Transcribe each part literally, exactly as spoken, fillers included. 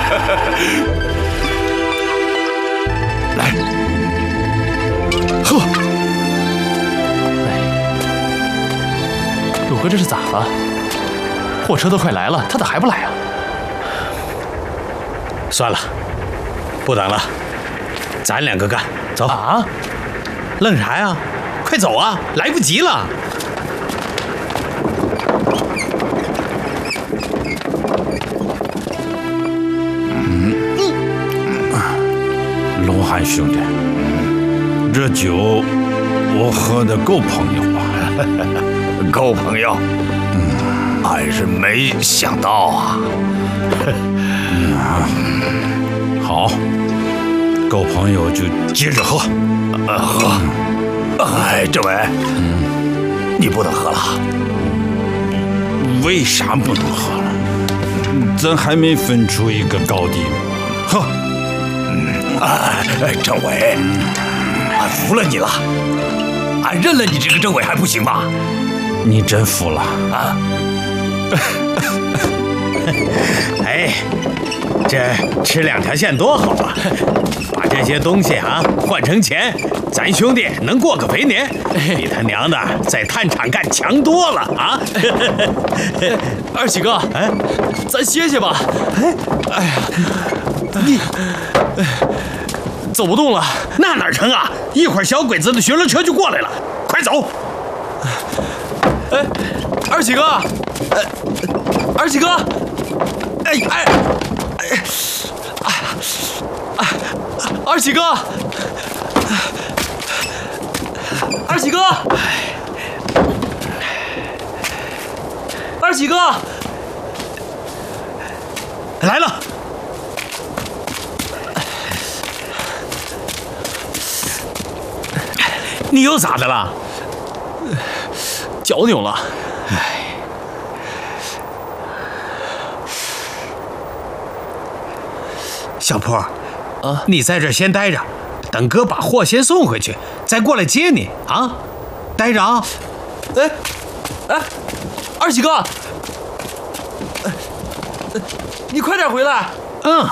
来，喝。 哎，鲁哥这是咋了？货车都快来了，他咋还不来啊？ 算了，不等了，咱两个干，走啊！ 愣啥呀？快走啊，来不及了。 龙汉兄弟，这酒我喝的够朋友吧？ 够朋友。嗯，俺是没想到啊。 好，够朋友就接着喝。 呃，喝。哎，政委，嗯，你不能喝了。 为啥不能喝了？咱还没分出一个高低呢。喝。 哎，政委，俺服了你了，俺认了你这个政委还不行吗？ 你真服了啊？ 哎，这吃两条线多好啊！把这些东西啊换成钱，咱兄弟能过个肥年，比他娘的在炭厂干强多了啊！ 二喜哥，哎，咱歇歇吧。哎，哎呀，你。走不动了， 那哪成啊！一会儿小鬼子的巡逻车就过来了，快走！ 哎，二喜哥，哎，二喜哥，哎哎哎哎哎，二喜哥，二喜哥，二喜哥， 来了。你又咋的了？ 脚扭了。 哎，小坡， 啊， 你在这先待着，等哥把货先送回去，再过来接你啊！待着啊！ 哎，哎，二喜哥，你快点回来。 嗯。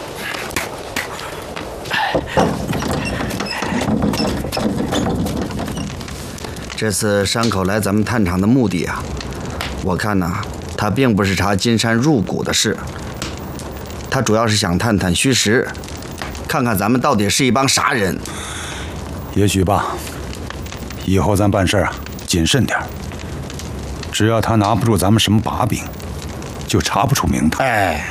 这次山口来咱们探厂的目的啊，我看呢，他并不是查金山入股的事，他主要是想探探虚实，看看咱们到底是一帮啥人。 也许吧，以后咱办事啊谨慎点，只要他拿不住咱们什么把柄，就查不出名堂。 哎，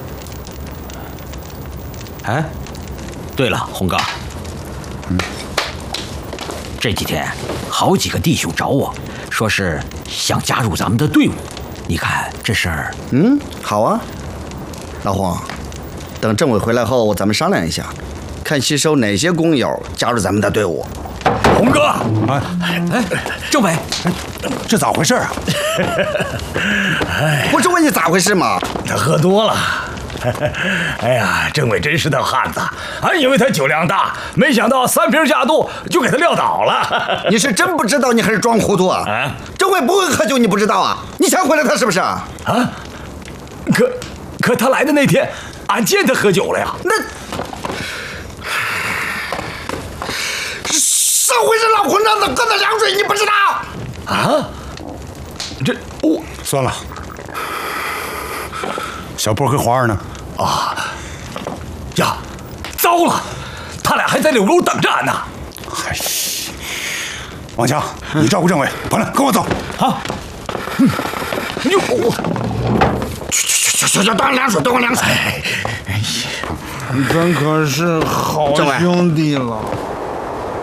哎，对了，红哥， 嗯， 这几天好几个弟兄找我，说是想加入咱们的队伍。你看这事儿…… 嗯，好啊，老洪，等政委回来后，咱们商量一下，看吸收哪些工友加入咱们的队伍。 洪哥， 哎哎，政委， 这咋回事啊？ 不是问你咋回事吗？ 他喝多了。哎呀，政委真是条汉子，俺以为他酒量大，没想到三瓶下肚就给他撂倒了。 你是真不知道，你还是装糊涂啊？啊，政委不会喝酒，你不知道啊？你抢回来他是不是？啊？ 可可他来的那天，俺见他喝酒了呀。 那上回是老混账的喝的凉水，你不知道？ 啊？这我、哦、 算了。小波和华儿呢？ 啊呀，糟了，他俩还在柳沟等着俺呢。 嗨，王强，你照顾政委，完了跟我走。 好。嗯，哟， 去去去去去，端凉水，端凉水。 咱可是好兄弟了。